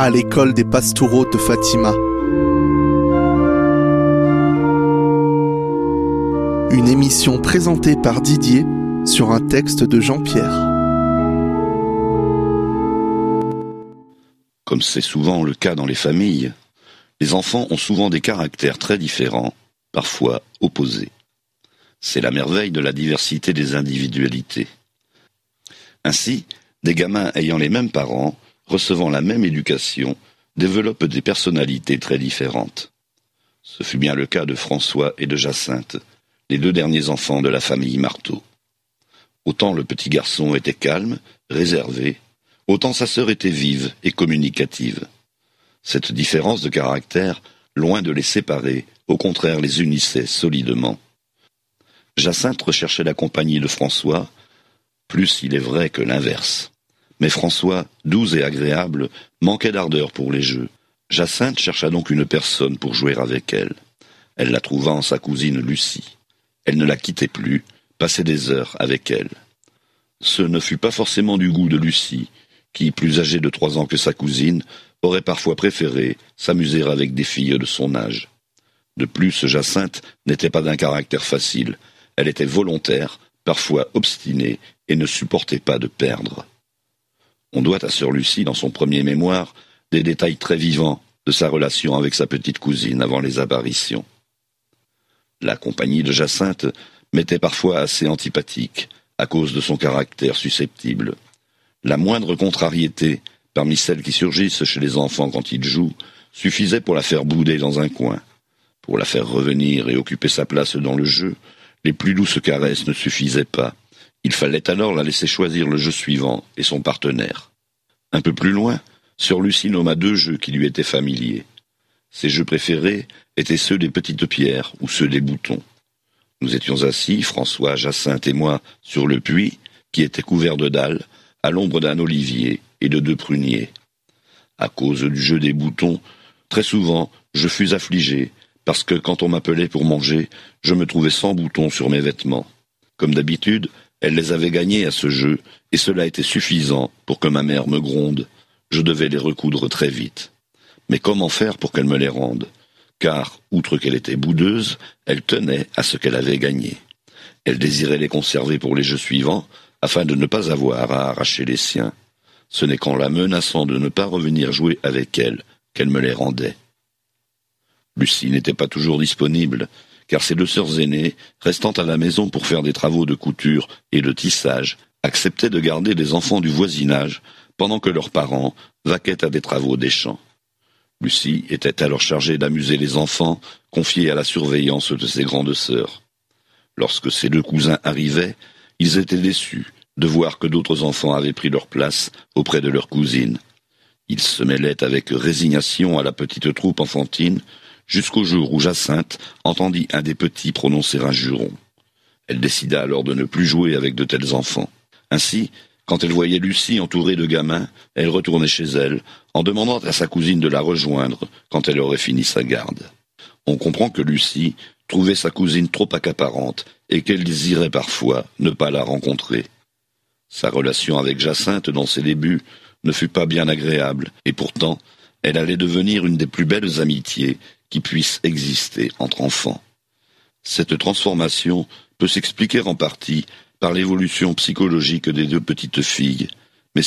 à l'école des Pastoureaux de Fatima. Une émission présentée par Didier sur un texte de Jean-Pierre. Comme c'est souvent le cas dans les familles, les enfants ont souvent des caractères très différents, parfois opposés. C'est la merveille de la diversité des individualités. Ainsi, des gamins ayant les mêmes parents, recevant la même éducation, développent des personnalités très différentes. Ce fut bien le cas de François et de Jacinthe, les deux derniers enfants de la famille Marteau. Autant le petit garçon était calme, réservé, autant sa sœur était vive et communicative. Cette différence de caractère, loin de les séparer, au contraire les unissait solidement. Jacinthe recherchait la compagnie de François, plus il est vrai que l'inverse. Mais François, doux et agréable, manquait d'ardeur pour les jeux. Jacinthe chercha donc une personne pour jouer avec elle. Elle la trouva en sa cousine Lucie. Elle ne la quittait plus, passait des heures avec elle. Ce ne fut pas forcément du goût de Lucie, qui, plus âgée de 3 ans que sa cousine, aurait parfois préféré s'amuser avec des filles de son âge. De plus, Jacinthe n'était pas d'un caractère facile. Elle était volontaire, parfois obstinée, et ne supportait pas de perdre. On doit à sœur Lucie, dans son premier mémoire, des détails très vivants de sa relation avec sa petite cousine avant les apparitions. La compagnie de Jacinthe m'était parfois assez antipathique, à cause de son caractère susceptible. La moindre contrariété, parmi celles qui surgissent chez les enfants quand ils jouent, suffisait pour la faire bouder dans un coin. Pour la faire revenir et occuper sa place dans le jeu, les plus douces caresses ne suffisaient pas. Il fallait alors la laisser choisir le jeu suivant et son partenaire. Un peu plus loin, sœur Lucie nomma 2 jeux qui lui étaient familiers. Ses jeux préférés étaient ceux des petites pierres ou ceux des boutons. Nous étions assis, François, Jacinthe et moi, sur le puits, qui était couvert de dalles, à l'ombre d'un olivier et de 2 pruniers. À cause du jeu des boutons, très souvent, je fus affligé, parce que quand on m'appelait pour manger, je me trouvais sans boutons sur mes vêtements. Comme d'habitude, elle les avait gagnés à ce jeu, et cela était suffisant pour que ma mère me gronde. Je devais les recoudre très vite. Mais comment faire pour qu'elle me les rende ? Car, outre qu'elle était boudeuse, elle tenait à ce qu'elle avait gagné. Elle désirait les conserver pour les jeux suivants, afin de ne pas avoir à arracher les siens. Ce n'est qu'en la menaçant de ne pas revenir jouer avec elle qu'elle me les rendait. Lucie n'était pas toujours disponible, car ses 2 sœurs aînées, restant à la maison pour faire des travaux de couture et de tissage, acceptaient de garder des enfants du voisinage, pendant que leurs parents vaquaient à des travaux des champs. Lucie était alors chargée d'amuser les enfants, confiés à la surveillance de ses grandes sœurs. Lorsque ses 2 cousins arrivaient, ils étaient déçus de voir que d'autres enfants avaient pris leur place auprès de leur cousine. Ils se mêlaient avec résignation à la petite troupe enfantine, jusqu'au jour où Jacinthe entendit un des petits prononcer un juron. Elle décida alors de ne plus jouer avec de tels enfants. Ainsi, quand elle voyait Lucie entourée de gamins, elle retournait chez elle, en demandant à sa cousine de la rejoindre quand elle aurait fini sa garde. On comprend que Lucie trouvait sa cousine trop accaparante et qu'elle désirait parfois ne pas la rencontrer. Sa relation avec Jacinthe dans ses débuts ne fut pas bien agréable, et pourtant, elle allait devenir une des plus belles amitiés qui puissent exister entre enfants. Cette transformation peut s'expliquer en partie par l'évolution psychologique des 2 petites filles,